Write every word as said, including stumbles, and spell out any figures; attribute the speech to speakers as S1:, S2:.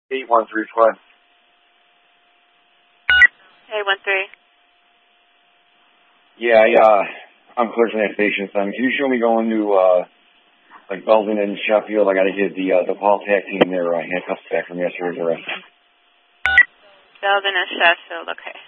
S1: eight one three five.
S2: eight one three.
S1: Yeah, I, uh, I'm clear from that station, son. Can you show me going to, uh, like Belden and Sheffield? I gotta get the, uh, the Paul taxi in there, uh, handcuffs back from yesterday's arrest.
S2: Belden and Sheffield, okay.